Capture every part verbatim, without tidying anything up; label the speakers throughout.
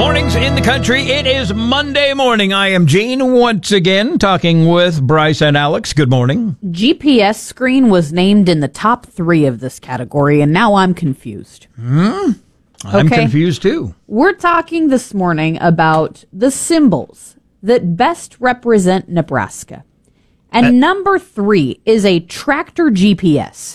Speaker 1: Mornings in the country. It is Monday morning. I am Gene once again talking with Bryce and Alex. Good morning.
Speaker 2: G P S screen was named in the top three of this category, and now I'm confused.
Speaker 1: Hmm? I'm
Speaker 2: okay.
Speaker 1: confused too.
Speaker 2: We're talking this morning about the symbols that best represent Nebraska. And uh, number three is a tractor G P S.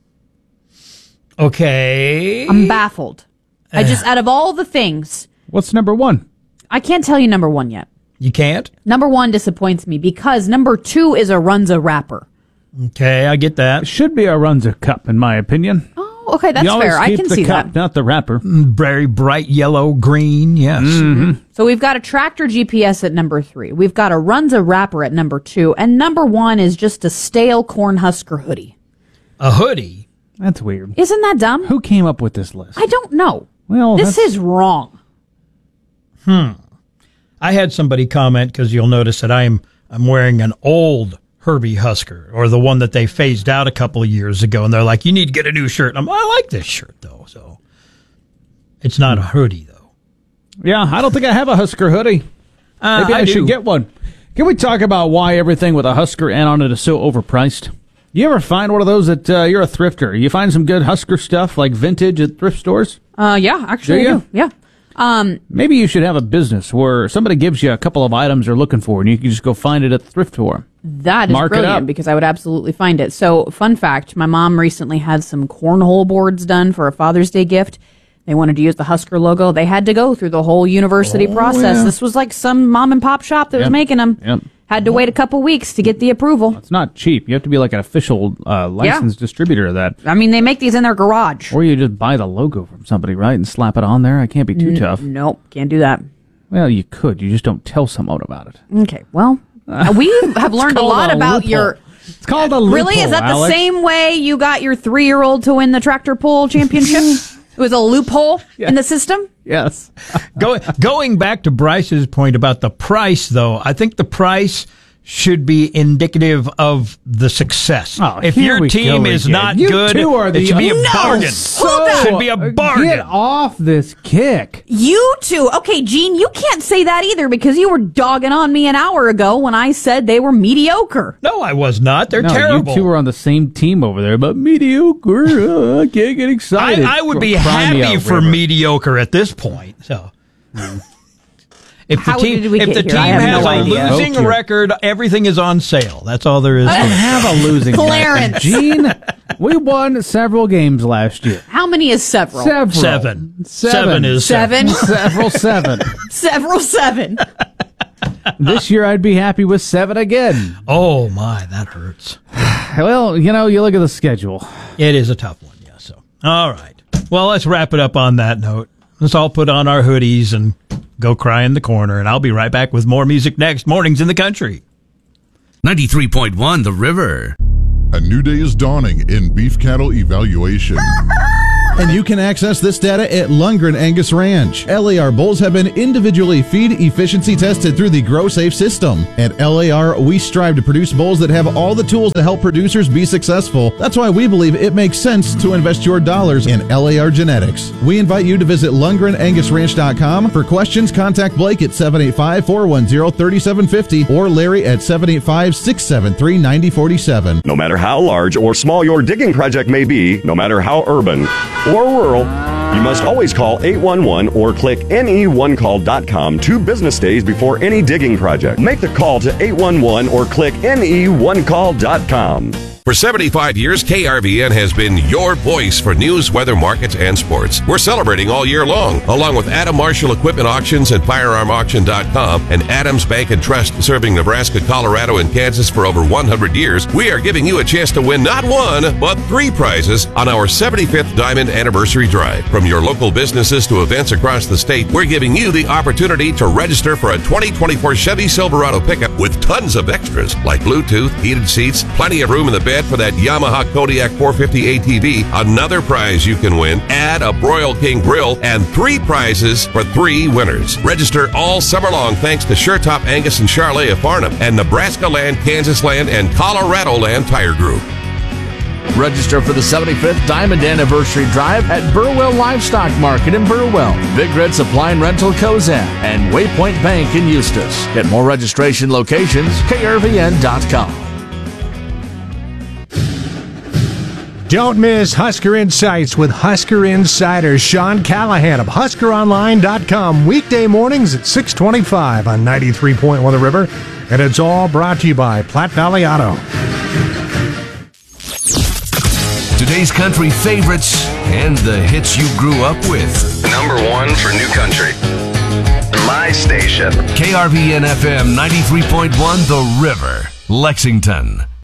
Speaker 1: Okay.
Speaker 2: I'm baffled. Uh, I just, out of all the things...
Speaker 3: What's number one?
Speaker 2: I can't tell you number one yet.
Speaker 1: You can't?
Speaker 2: Number one disappoints me because number two is a Runza wrapper.
Speaker 1: Okay, I get that.
Speaker 3: It should be a Runza cup, in my opinion.
Speaker 2: Oh, okay, that's fair. I can
Speaker 3: the
Speaker 2: see
Speaker 3: cup,
Speaker 2: that.
Speaker 3: Not the wrapper.
Speaker 1: Very bright yellow, green, yes.
Speaker 3: Mm-hmm.
Speaker 2: So we've got a tractor G P S at number three. We've got a Runza wrapper at number two. And number one is just a stale Cornhusker hoodie.
Speaker 1: A hoodie?
Speaker 3: That's weird.
Speaker 2: Isn't that dumb?
Speaker 3: Who came up with this list?
Speaker 2: I don't know.
Speaker 3: Well,
Speaker 2: this
Speaker 3: that's...
Speaker 2: is wrong.
Speaker 1: Hmm. I had somebody comment, because you'll notice that I'm I'm wearing an old Herbie Husker, or the one that they phased out a couple of years ago, and they're like, you need to get a new shirt. And I'm, I like this shirt, though, so it's not a hoodie, though.
Speaker 3: Yeah, I don't think I have a Husker hoodie.
Speaker 1: Uh,
Speaker 3: Maybe I,
Speaker 1: I
Speaker 3: should get one. Can we talk about why everything with a Husker N on it is so overpriced? You ever find one of those that uh, you're a thrifter? You find some good Husker stuff, like vintage at thrift stores?
Speaker 2: Uh, yeah, actually,
Speaker 3: do
Speaker 2: I
Speaker 3: you?
Speaker 2: do. Yeah. Um,
Speaker 3: Maybe you should have a business where somebody gives you a couple of items they're looking for, and you can just go find it at the thrift store.
Speaker 2: That is
Speaker 3: Mark it up.
Speaker 2: brilliant, because I would absolutely find it. So, fun fact, my mom recently had some cornhole boards done for a Father's Day gift. They wanted to use the Husker logo. They had to go through the whole university
Speaker 3: Oh,
Speaker 2: process.
Speaker 3: yeah.
Speaker 2: This was like some mom and pop shop that
Speaker 3: Yep.
Speaker 2: was making them.
Speaker 3: Yep.
Speaker 2: Had to wait a couple weeks to get the approval.
Speaker 3: It's not cheap. You have to be like an official uh, licensed distributor of that.
Speaker 2: I mean, they make these in their garage.
Speaker 3: Or you just buy the logo from somebody, right, and slap it on there. I can't be too
Speaker 2: N-
Speaker 3: tough.
Speaker 2: Nope, can't do that.
Speaker 3: Well, you could. You just don't tell someone about it.
Speaker 2: Okay, well, uh, we have learned a
Speaker 3: called
Speaker 2: lot
Speaker 3: a
Speaker 2: about
Speaker 3: loophole.
Speaker 2: your...
Speaker 3: It's called a loophole,
Speaker 2: Really? Is that
Speaker 3: Alex.
Speaker 2: the same way you got your three-year-old to win the tractor pull championship? It was a loophole
Speaker 3: Yeah.
Speaker 2: in the system?
Speaker 3: Yes.
Speaker 1: Go, going back to Bryce's point about the price, though, I think the price should be indicative of the success.
Speaker 3: Oh,
Speaker 1: if
Speaker 3: here
Speaker 1: your
Speaker 3: we
Speaker 1: team
Speaker 3: go
Speaker 1: is
Speaker 3: again.
Speaker 1: not
Speaker 3: You
Speaker 1: good,
Speaker 3: two are the
Speaker 1: it should be a
Speaker 3: No,
Speaker 1: bargain.
Speaker 2: hold
Speaker 1: It
Speaker 2: on.
Speaker 1: should be a bargain.
Speaker 3: Get off this kick.
Speaker 2: You two. Okay, Gene, you can't say that either because you were dogging on me an hour ago when I said they were mediocre.
Speaker 1: No, I was not. They're
Speaker 3: no,
Speaker 1: terrible.
Speaker 3: you two are on the same team over there, but mediocre. Uh, I can't get excited.
Speaker 1: I, I would be
Speaker 3: Cry me
Speaker 1: happy
Speaker 3: out,
Speaker 1: for
Speaker 3: River.
Speaker 1: mediocre at this point. So, if the
Speaker 2: How
Speaker 1: team,
Speaker 2: did we
Speaker 1: if
Speaker 2: get
Speaker 1: the
Speaker 2: here?
Speaker 1: team
Speaker 2: I have
Speaker 1: has
Speaker 2: no
Speaker 1: a
Speaker 2: idea.
Speaker 1: losing
Speaker 3: Okay.
Speaker 1: record, everything is on sale. That's all there is.
Speaker 3: I don't have a losing
Speaker 2: Clarence.
Speaker 3: record. Gene, we won several games last year.
Speaker 2: How many is several?
Speaker 3: Several.
Speaker 1: Seven.
Speaker 3: Seven.
Speaker 1: Seven is
Speaker 2: Seven?
Speaker 3: Several seven.
Speaker 2: Several seven.
Speaker 3: This year I'd be happy with seven again.
Speaker 1: Oh my, that hurts.
Speaker 3: Well, you know, you look at the schedule.
Speaker 1: It is a tough one, yeah. So, all right. Well, let's wrap it up on that note. Let's all put on our hoodies and go cry in the corner, and I'll be right back with more music next. Mornings in the country.
Speaker 4: ninety-three point one The River.
Speaker 5: A new day is dawning in beef cattle evaluation. And you can access this data at Lundgren Angus Ranch. L A R bulls have been individually feed efficiency tested through the GrowSafe system. At L A R, we strive to produce bulls that have all the tools to help producers be successful. That's why we believe it makes sense to invest your dollars in L A R genetics. We invite you to visit Lundgren Angus Ranch dot com. For questions, contact Blake at seven eight five, four one zero, three seven five zero or Larry at seven eight five, six seven three, nine zero four seven.
Speaker 6: No matter how large or small your digging project may be, no matter how urban or rural, you must always call eight one one or click N E one call dot com two business days before any digging project. Make the call to eight one one or click N E one call dot com.
Speaker 7: For seventy-five years, K R V N has been your voice for news, weather, markets, and sports. We're celebrating all year long, along with Adam Marshall Equipment Auctions and Firearm Auction dot com and Adams Bank and Trust, serving Nebraska, Colorado, and Kansas for over one hundred years. We are giving you a chance to win not one, but three prizes on our seventy-fifth Diamond Anniversary Drive. From your local businesses to events across the state, we're giving you the opportunity to register for a twenty twenty-four Chevy Silverado pickup with tons of extras like Bluetooth, heated seats, plenty of room in the bed for that Yamaha Kodiak four fifty A T V. Another prize you can win, add a Broil King grill, and three prizes for three winners. Register all summer long thanks to SureTop Angus and Charlet of Farnham and Nebraska Land, Kansas Land, and Colorado Land Tire Group.
Speaker 8: Register for the seventy-fifth Diamond Anniversary Drive at Burwell Livestock Market in Burwell, Big Red Supply and Rental Kozan, and Waypoint Bank in Eustis. Get more registration locations, K R V N dot com.
Speaker 9: Don't miss Husker Insights with Husker Insider Sean Callahan of Husker Online dot com, weekday mornings at six twenty-five on ninety-three point one The River, and it's all brought to you by Platte Valley Auto.
Speaker 4: Today's country favorites and the hits you grew up with.
Speaker 10: Number one for new country. My station.
Speaker 4: K R V N F M ninety-three point one The River, Lexington.